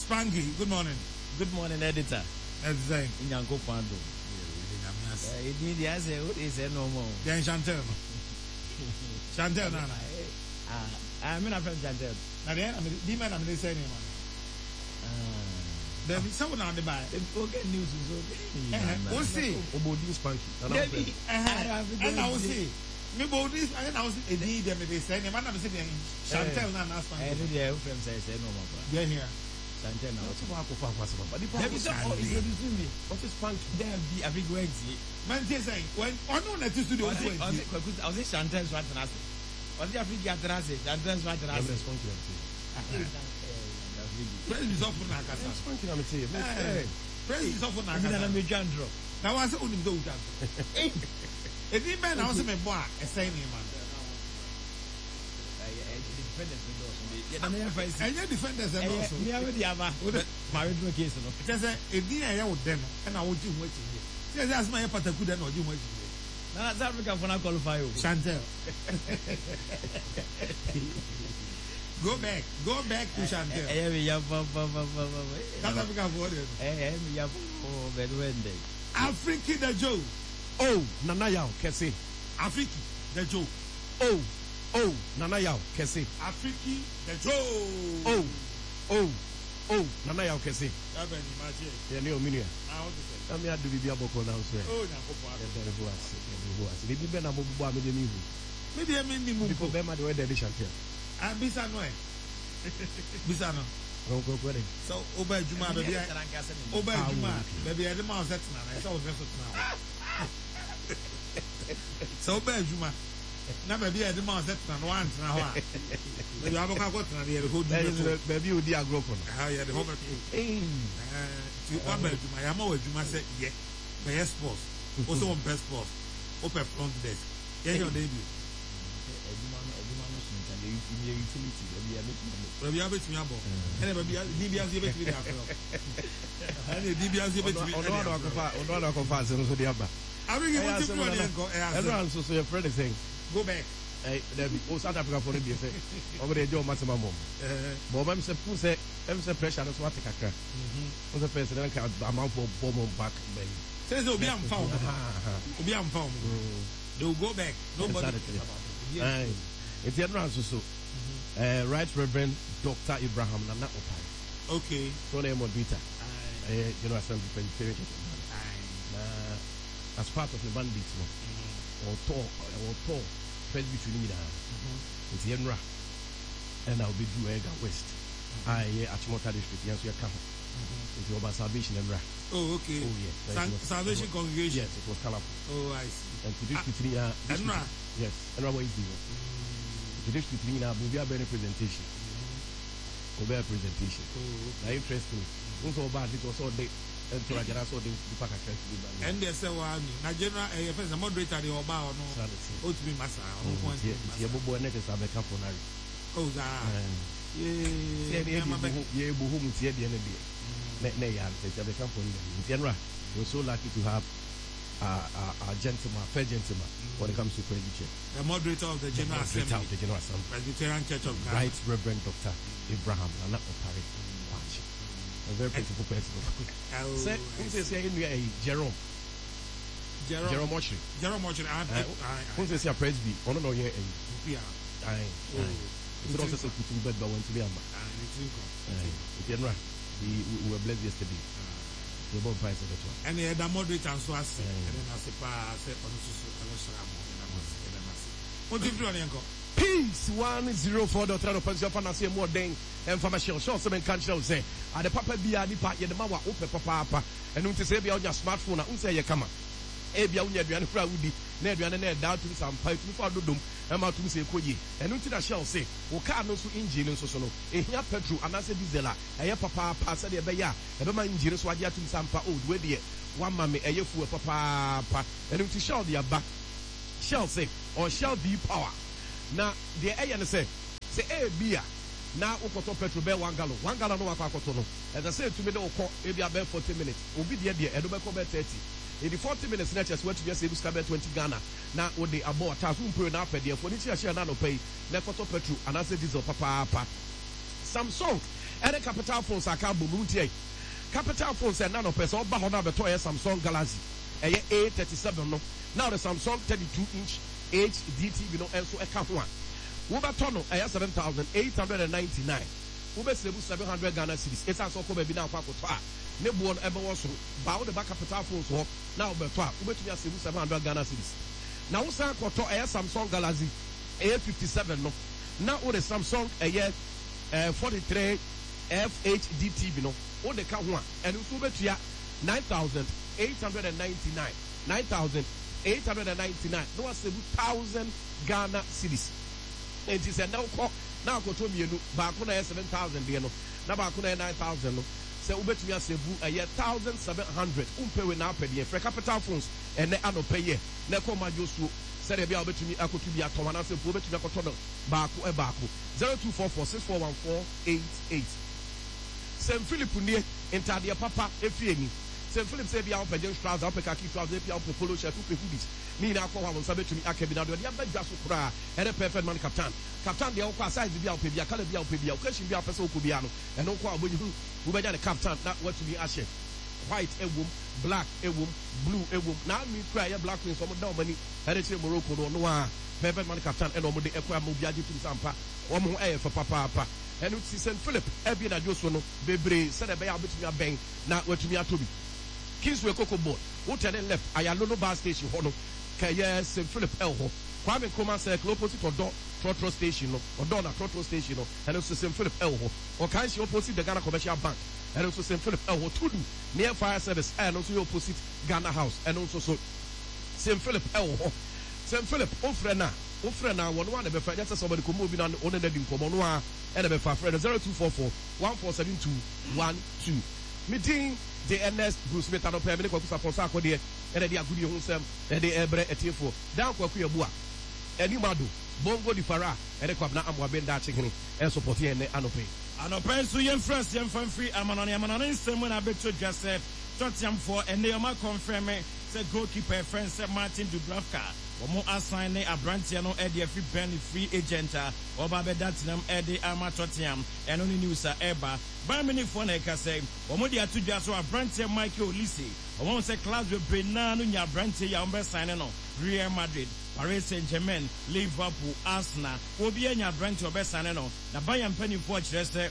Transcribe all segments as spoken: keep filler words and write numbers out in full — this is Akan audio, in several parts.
Spanky, good morning. Good morning, editor. Exactly. In Yanko Pando. It need the answer. What is it no more? Then Chantel. Chantel, Nana. I'm in a friend Chantel. Now, the man I'm listening. There is someone on the buy. Okay, news is okay. We'll see. About this Spanky. And I will see. Me about this, and I was a D. Them they say, "Man, I'm saying Chantel, Nana Spanky." I know the friend says no more. Yeah, here. Chantel now. What's about to find possible? But the problem is, introducing me. What is Spanky? There be a big way. Man, they say when on on the studio. I was saying Chantel's right now. Was the African Atrase? Chantel's right now. Praise is off for Nakasa. Spanky, I'm saying. Praise is off for Nakasa. I'm a Jandro. Now I said, "Only do that." If you man, I was a boy, a saying, man. And your defenders are also never the other married to a case. It says, if you are with them, and I would do what you say. That's my Patakuda or you what you say. That's Africa for not qualify. Chantel. Go back, go back to Chantel. That's Africa for it. Africa the Joe. Oh, Nana Yao, Kessie. Africa the Joe. Oh, oh, Nana Yao, Kessie. Africa the Joe. Oh, oh, oh, Nana Yao, Kessie. That's an imagine. Yeah, Leo Minia. I mean, I do the Biaboko now. Oh, no, maybe Ben Abu Bamidi. Maybe I mean the movie for Bema the way they shall tell. Ah, Bisano. Bisano. So, Oba Juma, baby, Oba Juma, baby, I didn't know that now. I saw this now. So, Oba Juma, now, baby, I didn't know that now. Once now, maybe I will go to the whole baby, you dear group. How you had the home. You are Juma, I am always Juma said, yeah, best sports, also on best sports, open front desk. Yeah, your debut. Utility, we are between Abo. And D B S is between Afro. And D B S is between Afro. I mean, you want to go everyone, so your friend is saying, go back. There be South Africa for the B S A. Over there, Joe Maximum. Bob, I'm supposed to say pressure, that's what I can. Was the president amount for bomb back. Says, oh, be found. Be found. They'll go back. Nobody. It's the other answer. So, uh, Right Reverend Doctor Abraham Nana Opai. Okay. So, name on Vita. You know, Assembly Presbyterian. As part of the bandits, or talk, or talk, Presbyterian leader. It's the Enra. And I'll be Drew Edgar West. I, Achimota District, yes, we are coming. It's the Oba Salvation Enra. Oh, okay. Oh, yes. Salvation Congregation. Yes, it was colorful. Oh, I see. And to this between Enra. Yes, Enra was easy. This between our movie presentation. Over presentation. Now interesting. Also bad it was all day and to get us all the pack of and there's a one. Now general a first moderator the Oba or no. Oh to be massa. Yeah, Bobo and Netters are back up on Harry. Oh that. Yeah, yeah, Bohum is here the end of the day. Nay, I say they come from them. In general, we're so lucky to have a gentleman, fair gentleman, when it comes to Presbyterian. The moderator of the General Assembly. Of the General Assembly. Presbyterian Church of God. Right Reverend Doctor Abraham Nana Opare. A very principal person. Say, who says here in Jerome? Jerome. Jerome Moshri. Jerome Moshri. Who says here Presby? I don't know here. Yeah. Aye. It's also so putting bed, but when to be a man. Aye. We were blessed yesterday. The bomb price of the one. And the other moderator and so I say, and then I say, I say, what do you do, Uncle? Peace one zero four dot three of Pension say more than information. Show some country say, and the papa be a nipa, the mawa open papa, and don't say be on your smartphone, and say, come on. Ebia unya aduane kura wudi na aduane na da to some pipe no fa dodom e ma to say koye eno nti na shell say wo car no so engine so so no ehia petrol anase diesel a eye papa pa se de be ya e be ma engine so age atum sampa old we de one ma me eye fu papa pa eno nti shell de aba shell say or shell v power na de eye ne say say e bia na ukoto petrol be one gallon one gallon no akwakoto no e da say to me de ukọ e bia be forty minutes obi de de e do be ko be thirty. In the forty minutes, next what you say, Buscabe twenty Ghana. Now, what they about Tazum Pro now, for the Furniture Share Nano pay, Nekoto Petru, and I said, this is Papa. Samsung, ɛne capital phones aka bɔ mu ntie capital phones ɛna no pɛ sɛ ɔba hɔ no abɛtɔ ɛyɛ Samsung Galaxy ɛyɛ A thirty-seven no now the Samsung thirty-two inch H D T V no ɛnso ɛka ho a wobɛtɔ no ɛyɛ seven thousand eight hundred ninety-nine wobɛsɛbu seven hundred Ghana cedis ɛsiane sɛ ɔkɔ baabi na akɔ akɔtɔ a ne boɔ no ɛbɛwɔ soro ba wode ba capital phones hɔ na wobɛtɔ a wobɛtumi asɛbu seven hundred Ghana cedis na wosan kɔtɔ ɛyɛ Samsung Galaxy A fifty-seven no na wode Samsung ɛyɛ uh, forty-three F H D T V no wode ka ho a ɛno nso wobɛtua nine thousand eight hundred ninety-nine nine thousand eight hundred ninety-nine na wasɛbu one thousand Ghana cedis enti sɛ na wokɔ na akɔtɔ mmienu baako na ɛyɛ seven thousand deɛ no na baako na ɛyɛ nine thousand no sɛ wobɛtumi asɛbu ɛyɛ one thousand seven hundred wompɛwe na apɛdeɛ frɛ capital phones ɛnɛ anɔpɛ yɛ na ɛkɔ ma dwosuo sɛdeɛ bia wobɛtumi akɔto bi atɔm anaasɛ mpo wobɛtumi akɔtɔ no baako ɛ baako zero two four four six four one four eight eight Saint Philip nie ntadeɛ papa ɛfie ni Saint Philip sɛ bia wopɛ jeans trouser wopɛ khaki trouser bia wopɛ polo shirt wopɛ hoodies ne nyinaa akɔ hɔ a wo nsa bɛtumi aka bi na deɛ ɔde abɛdwa so koraa ɛne perfect man captain captain deɛ wokɔ a size bia wopɛ bia colour bia wopɛ bia occasion bia wopɛ sɛ wokɔ bia no ɛno wokɔ a wobɛnya wobɛnya ne captain na watumi ahyɛ white ewom black ewom blue ewom na mi kura ɛyɛ black queens ɔmo da ɔmo ani ɛde kyerɛ Morocco no ɔno a perfect man captain ɛna ɔmo de ɛkɔ a mo bi agye tum sampa ɔmo ho ɛyɛ fɛ papaapa ɛno ti Saint Philip ɛbi na dwoso no bebree sɛdeɛ ɛbɛyɛ a wobɛtumi abɛn na watumi atɔ bi Kingsway Coco Board wotɛne left Ayalono bar station hɔ no kɛyɛ Saint Philip ɛwɔ hɔ Kwame Nkrumah circle opposite ɔdɔ Trotro station no ɔdɔ na Trotro station no ɛno nso Saint Philip ɛwɔ hɔ ɔkanhye opposite the Ghana Commercial Bank ɛno nso Saint Philip ɛwɔ hɔ Tudu near fire service ɛno nso yɛ opposite Ghana House ɛno nso so Saint Philip ɛwɔ hɔ Saint Philip ofrɛ na ofrɛ na wɔn wa na bɛfa nyɛ sɛ sɛ ɔbɛde kɔmɔ obi na ɔne na di nkɔmɔ no a ɛna bɛfa frɛ no zero two four four one four seven two one two meeting the Ernest Bruce Smith and Opera Medical Safonsa Codia, and the Agudi Hunsem, and the Ebre Etifo, down Kwakuya Bua, and Imadu, Bongo di Farah, and the Kwabna Amwa Benda Chicken, and support and Anope. Anope, so young friends, young fan free, Amanon, Amanon, someone I bet you just said, Tottenham for, and they are confirm, said goalkeeper, friend, said Martin Dubravka. Omo assign a branch no Eddie free penny free agent or Babe Datinam Eddie Ama Tottenham and only news Eba. By many phone I can say, Omo dia to just a branch Michael Olise. Omo say class with Brennan ya branch ya umbe sign no Real Madrid, Paris Saint-Germain, Liverpool, Arsenal. Obi nya branch obe sign no. Na Bayern penny for Chester.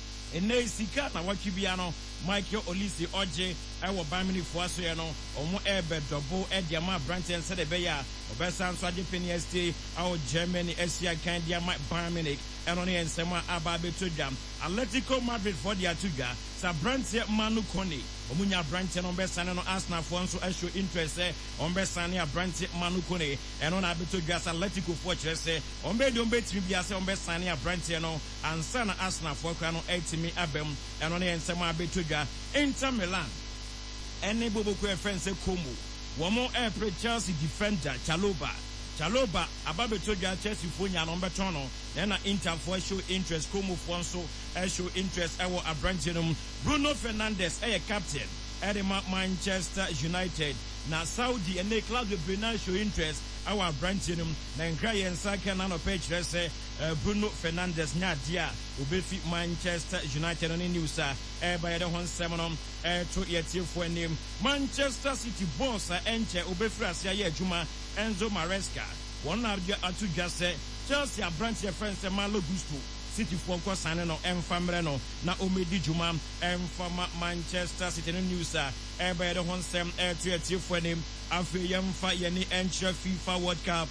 Ene sika na wachibiano Michael Olise Oje ewo Bamini Fuaso ye no omo ebe double e dia ma branch en se de be ya obesa nso ade penny st awo Germany Asia kan dia ma Bamini eno ne ensema aba betodam Atletico Madrid for dia tuga sa branch Manu Kone omunya branch no be sane no Arsenal for nso show interest e on be sane a branch Manu Kone eno na betodwa sa Atletico for chese on be do be timi bia se on be sane a branch no ansa na Arsenal for kwa no etimi abem eno ne ensema betodwa Inter Milan ene boboku e friend se Como womo e pre Chelsea defender Chaloba Chaloba ababeto dwa Chelsea fo nya no beton no na Inter for show interest Como for nso e show interest e wo abrangenum Bruno Fernandes e captain e de Manchester United na Saudi ene Claudio Brunel show interest our brangenum na nkra yen saka na no page say Bruno Fernandes nya dia obefi Manchester United on news e ba yede hon semono e to yetifo anim Manchester City boss enche obefi asia ye adwuma Enzo Maresca one na atudwa se Chelsea branch your friend se Malo Gusto City for nko sane no emfa mre no na omedi dwuma emfa Manchester City no news e ba yede hon sem e to yetifo anim afi yemfa ye ni enche FIFA World Cup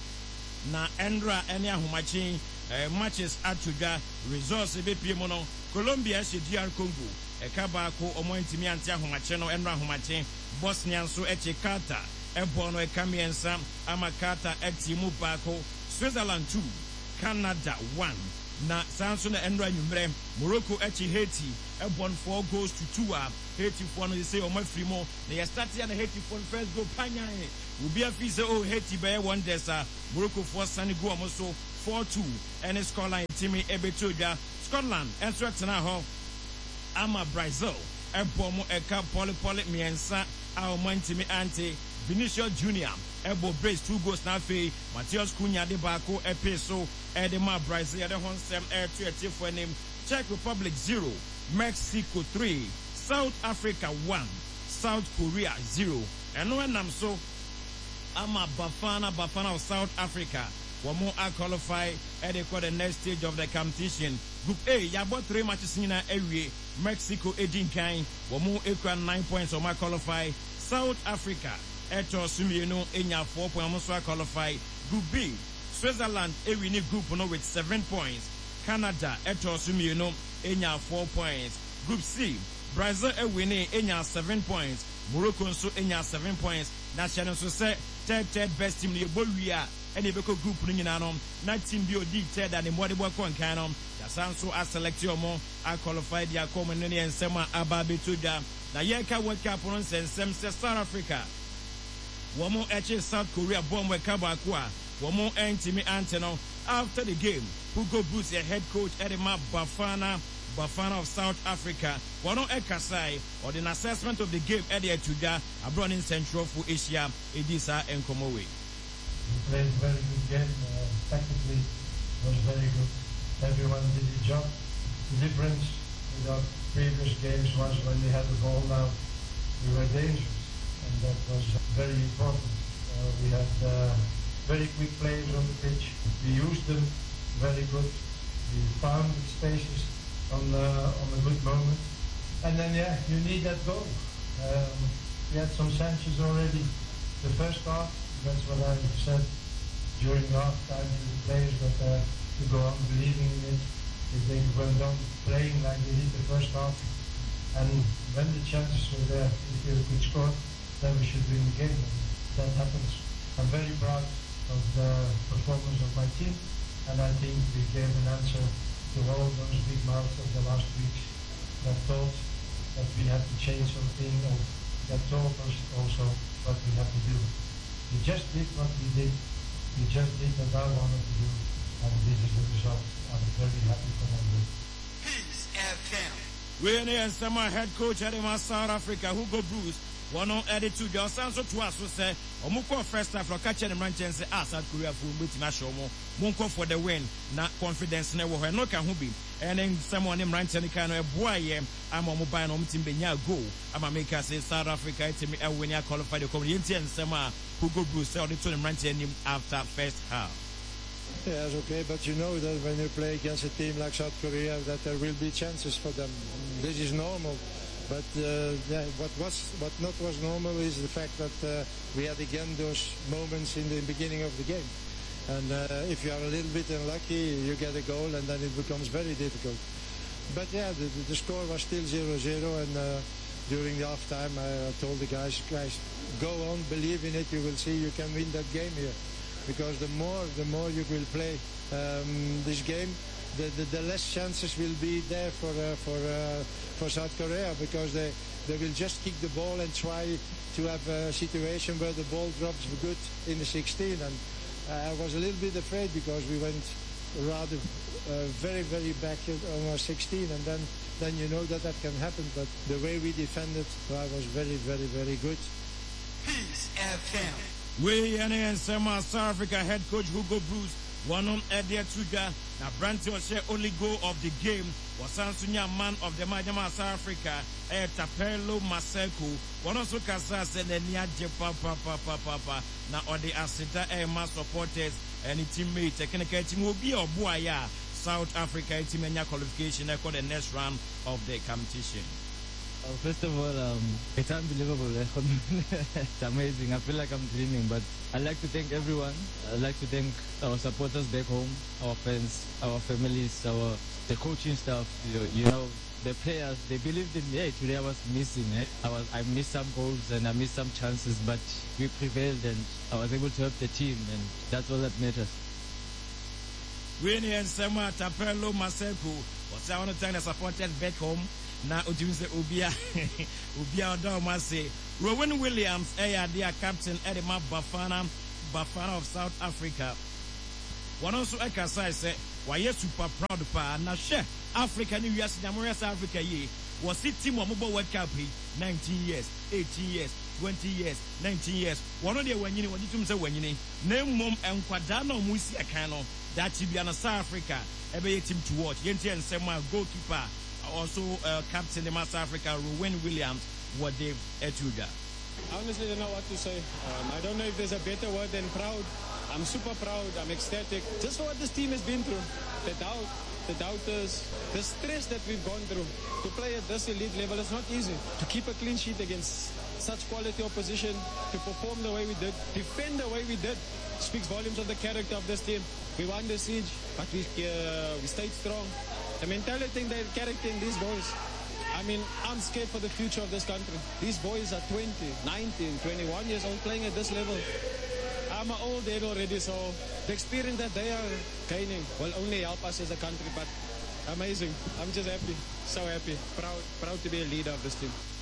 na Endra ene ahomachi eh, matches atudwa results e be pie mo no Colombia she D R Congo e ka ba ko omo ntimi ante ahomachi no Endra ahomachi Bosnia nso eche Qatar e bo no e kamiensa ama Qatar e timu ba ko Switzerland two Canada one na sanso na Endra nwumre Morocco eche Haiti e bon four goals to two up Haiti for no say omo free mo na ye start ya na Haiti for first goal panya Ubi afi say oh Haiti be one desa Morocco for Senegal almost four two and scoreline timi ebetodwa Scotland ensure tena ho ama Brazil ebomo eka poli poli miensa a omantimi anti Vinicius Junior ebo brace two goals na fe Matheus Cunha de bako episo edema Brazil de honsem air to etifo name Czech Republic zero, Mexico three, South Africa one, South Korea zero. And when I'm so, I'm a Bafana, Bafana of South Africa. One more I qualify at the next stage of the competition. Group A, Yabo three matches in a area. Mexico eighteen kind, one more equal nine points on my qualify. South Africa, Eto Sumieno, Enya four points, I qualify. Group B, Switzerland, a winning group no with seven points. Canada, Eto Sumieno, Enya four points. Group C, Brazil, a winning, Enya seven points. Morocco, so Enya seven points. National so say third, third best team, Bolivia. Any beko group ning nanom na team bi odi third and more bo kon kan nom ya sanso a select your mo a qualified ya come ne ensema aba betuda na yeka world cup no sensem se South Africa wo mo eche South Korea bomb we ka ba ko a wo mo entimi anteno after the game Hugo Broos a head coach Edema Bafana Bafana of South Africa one on Ekasai or the assessment of the game at the Etuda abroad in Central for Asia Edisa and Komowe. We played a very good game. Uh, tactically, it was very good. Everyone did the job. The difference with our previous games was when we had the ball now, we were dangerous. And that was very important. Uh, we had uh, very quick players on the pitch. We used them very good. We found the spaces on, uh, on a good moment. And then, yeah, you need that goal. Um, we had some chances already the first half. That's what I said during half time to the players, that uh, to go on believing in it. If they went on playing like they did the first half, and when the chances were there, if you could score, then we should win the game. And that happens. I'm very proud of the performance of my team, and I think we gave an answer to all those big mouths of the last weeks that thought that we had to change something, and that told us also what we had to do. We just did what we did. We just did what I wanted to do. And this is the result. I'm very happy for my group. Peace F M. Winnie and summer head coach at South Africa, Hugo Broos. One on edit to the Sanso to us, who say, Omuko first time for catching the Manchester as South Korea for Mutinashomo, Munko for the win, not confidence never, no can be. And then someone in Ranchani kind of boy, I'm a mobile on Tim Benya go. I'm a maker say South Africa to me when you qualify the community and summer Hugo Broos saw the two Ranchani after first half. Yes, okay, but you know that when you play against a team like South Korea, that there will be chances for them. This is normal. But uh, yeah, what was what not was normal is the fact that uh, we had again those moments in the beginning of the game. And uh, if you are a little bit unlucky, you get a goal and then it becomes very difficult. But yeah, the, the score was still zero zero, and uh, during the half time I, I told the guys, guys, go on, believe in it, you will see you can win that game here. Because the more, the more you will play um, this game, The, the, the less chances will be there for uh, for uh, for South Korea, because they they will just kick the ball and try to have a situation where the ball drops good in the sixteen. And uh, I was a little bit afraid because we went rather uh, very very back on our sixteen, and then then you know that that can happen. But the way we defended, well, was very very very good. Peace F M. We and South Africa head coach Hugo Broos. One on Edia Tuga, now Branty was the only goal of the game was Sansunya man of the Majama South Africa, eh, Tapelo Maseko. One also Casa said the Niaje Papa Papa Papa. Now on the Asita eh, mass supporters and teammate, technical team will be a boy, South Africa team and qualification for the next round of the competition. Uh, first of all, um, it's unbelievable. It's amazing. I feel like I'm dreaming, but I'd like to thank everyone. I'd like to thank our supporters back home, our friends, our families, our the coaching staff, you, you know, the players. They believed in me. Hey, today I was missing. Eh? I was, I missed some goals and I missed some chances, but we prevailed and I was able to help the team, and that's all that matters. Winnie and Sema Tapelo Maseko was I want to thank the supporters back home. Now, Ujunse Ubia, Ubia Odomase, Rowan Williams, eh, dear Captain Edema Bafana, Bafana of South Africa. One also I can say, why yes, super proud pa na share Africa New Year's Namoria South Africa ye was it team of mobile World Cup nineteen years, eighteen years, twenty years, nineteen years. One of the when you know what you say when you name mom and quadano musi akano. that Chibiana South Africa, every team to watch. Yenti and Sema goalkeeper, also uh, captain in South Africa, Rowan Williams, what Dave Etuga. I honestly don't know what to say. Um, I don't know if there's a better word than proud. I'm super proud. I'm ecstatic. Just for what this team has been through. The doubt, the doubters, the stress that we've gone through. To play at this elite level is not easy. To keep a clean sheet against such quality opposition, to perform the way we did, defend the way we did, speaks volumes of the character of this team. We won the siege, but we, uh, we stayed strong. The mentality and the character in these boys. I mean, I'm scared for the future of this country. These boys are twenty, nineteen, twenty-one years old playing at this level. I'm an old head already, so the experience that they are gaining will only help us as a country, but amazing. I'm just happy, so happy, proud, proud to be a leader of this team.